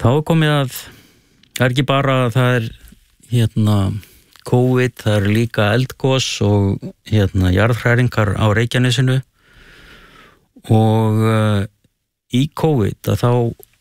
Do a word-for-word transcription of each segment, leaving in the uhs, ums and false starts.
þá er komið að það er ekki bara að það er hérna COVID, það er líka eldgos og hérna jarðhræringar á Reykjanesinu og uh, í COVID að þá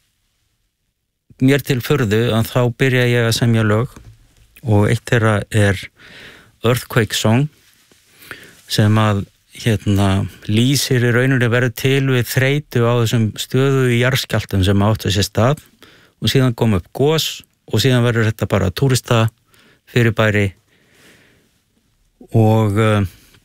mér til furðu að þá byrja ég að semja lög og eitt þeirra er Earthquake Song sem að hérna lýsir í rauninni verið til við þreytu á þessum stöðu í jarðskjálftum sem áttu sér stað og síðan kom upp gos og síðan verður þetta bara túrista fyrirbæri og uh,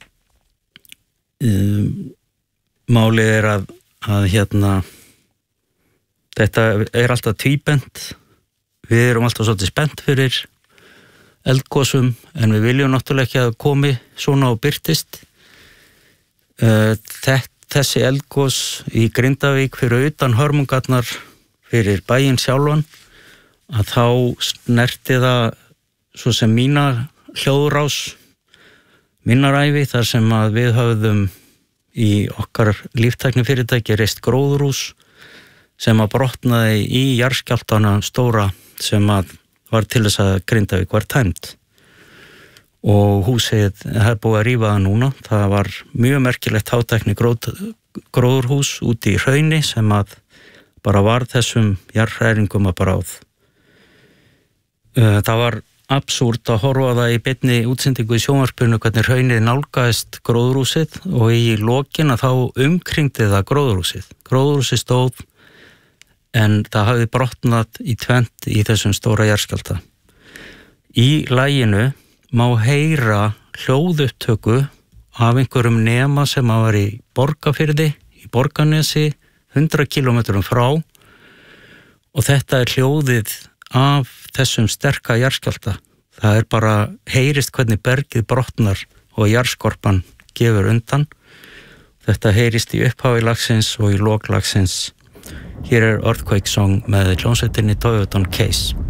um, málið er að, að hérna þetta er alltaf tvíbent, við erum alltaf svolítið spennt fyrir eldgosum en við viljum náttúrulega ekki að komi svona og birtist uh, þessi eldgos í Grindavík fyrir utan hörmungarnar fyrir bæinn sjálfan að þá snerti það svo sem mína hljóðrás minnaræfi þar sem að við höfðum í okkar líftækni fyrirtæki reist gróðurhús sem að brotnaði í jarðskjálftana stóra sem að var til þess að Grindavík var tæmt og húsið er búið að rífa það núna. Það var mjög merkilegt hátækni gróð, gróðurhús úti í hrauni sem að bara var þessum jarðhræringum að bráð. Það var absúrt að horfa það í beinni útsendingu í sjónvarpinu hvernig hraunið nálgaðist gróðurhúsið og í lokin að þá umkringdi það gróðurhúsið. Gróðurhúsið stóð en það hafði brotnað í tvennt í þessum stóra jarðskjálfta. Í laginu má heyra hljóðupptöku af einhverjum nema sem að var í Borgarfirði, í Borgarnesi, hundrað kílómetrum frá og þetta er hljóðið af þessum sterka jarðskjálfta. Það er bara heyrist hvernig bergið brotnar og jarðskorpan gefur undan. Þetta heyrist í upphafi lagsins og í lok lagsins. Hér er Earthquake Song með hljómsveitinni Toyoton Case.